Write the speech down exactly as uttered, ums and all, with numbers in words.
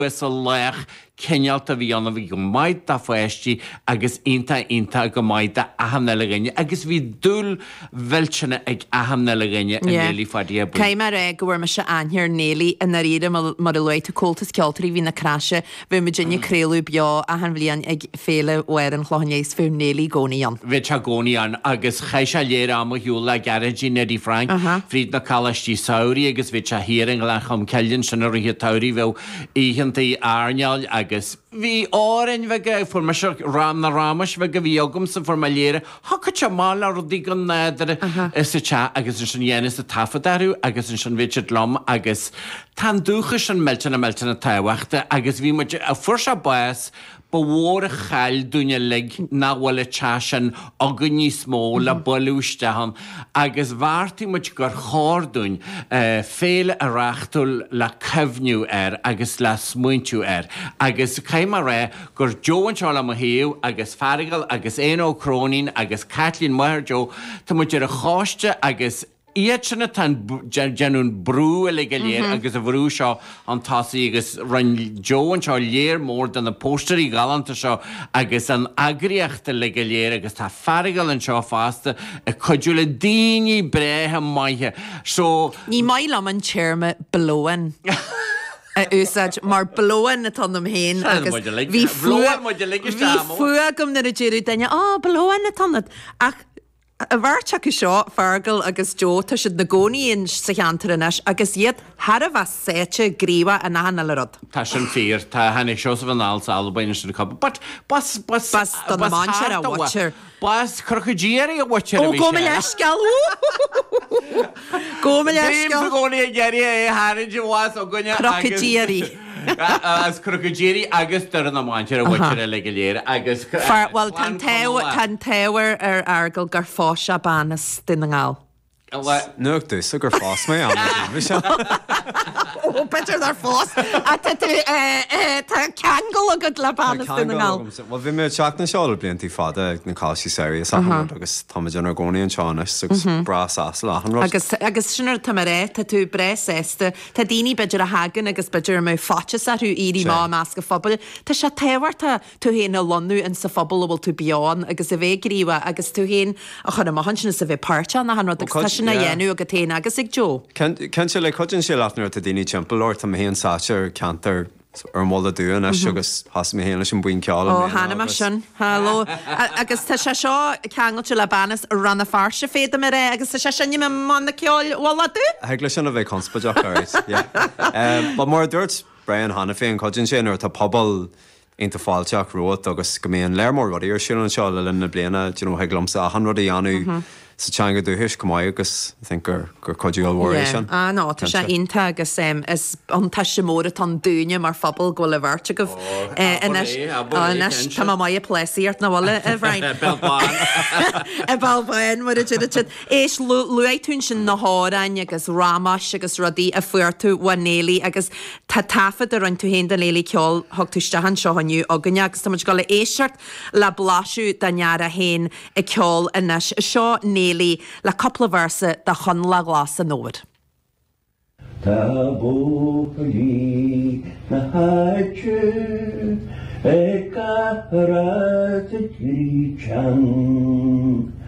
Is a lech cenealta bhí anna bhí go maid a foiistí agus inta inta go maid a ahamna le ginne agus bhí dúil bhiltena ag ahamna le ginne in Néilí fadí. Cai mar ag go bhfuir me se anhear Néilí in na riada mar a luid a cóltas ceoltarí hí na crase bhí Virginia créalú beo a han bhíon ag féle óir an chláinnééis fú Néilí gcónaíon. Bhí se gcónaíon agus chaise léir am hiúla garadí Nedí Frank fríd na callistí saoirí agus bhí se hiring le chum ceilinn sin a ríthe tairí bheh íhantaí airneáil agus bhí árainn bheith fu me ram na rámas bheith go bhí agam sa fu léire hacha te mála rudí go néidir is te agus in sin dhéanaine a tafadarú agus in sin Richard Lom agus tá dúcha sin meltena meltena tahaachta agus bhí a fu se báas ba mhór a chail dúine le náhfuil teasan agan níos mó le bolúistehan agus bhartaí muid gur cháirdún féle a reachtul le cehniú ar agus le smuintú ar agus caiimar ré gur Joan seáil am héú agus Farrigal agus éó Cronin agus Kathleen Maher Jo tá muid ar a cháiste agus iad sinna tan genún brú a le léir agus a bhrú seo an tasaí agus ran Joan seo léir mór den na pósterí galanta seo agus an agriíochta le léir agus tá Farrigal an seo fásta a chuidú le daoine bréthe maithe. So ní maiile am an chairma blóan. Úsáid mar blóan na tannam héin agus bhí fuagam na a ddíirú daine á blóan na tannad ach a bhharteach seo Fargal agus Jo tá siad na gcónaíonn sa cheantarinnis agus iad har a bheith séite gríomha a nahanana le rud. Tá sin fír tá hanig seo sa bhanáil sa albaine sin cap. But bas bas bas don na manseir a watcher. Bas crocodíri a watcher. Ó go me leisceal. Go me leisceal. Bhí gcónaí a geirí é harid was ó gine crocodíri. As crocodíri agus tar an amhaintear a watcher le léir agus well tan tan táhar ar argal gur fáis a banas den ngáil. Nuach tú so gur fás mé an ó Peter ar fás a tá ceangal a go le banas den ngáil. Well bhí mé teach na seáil bliantí fada ag na cáilsí séiris agus táidir ar gcónaí an teánas agus brás as le an agus agus sinar tá ré tá tú bres éiste tá daoine beidir a hagan agus beidir mé fatas a tú irí má meas go fphobal Tá sé téhharta tú héana na lonú in sa fphobal bhfuil tú beán agus a bheith gríomha agus tú héin a chuna mahan sin sa bheith páirte na han na dhéanú a go téine agus ag Jo. Ken se le chuinn sé leithnar a daoine timppla or tá héon sáir cantar ar móla dúan a agus has mé héana sin buin ceáil. Ó hána mar sin Halló agus tá sé seo ceangail le banas ranna farse féad mar ré agus tá sé sin me manna ceáil bhla dú? Heagla sin a bheith conspadeach áit. Ba mar dúirt Brian Hanna féin chuinn sin ar tá pobl inta fáilteach ruat agus go mbeon léirmór rudí ar sin an seáil le na bliana heaglamsa a han rudí anú sa teanga dúthis go maiid agus gur gur codúil bhir á ná tá sé inta agus is an taise móra an dúine mar fabal go le bhharrte go tá mai pléíart na bhile a bhrein a bhhain mar éis luúún sin na hárain agus rámas agus rodí a fuirtú wa Néilí agus tá tafad ar an tú hé den lélí ceol thugtúistehan seo aniu aganne agus tá go le éisiart le blasú danear a héin i ceol inis seo Néilí le coppla versa de chun le glas a nóir. Tá bócaí na háite ag garad a trí teang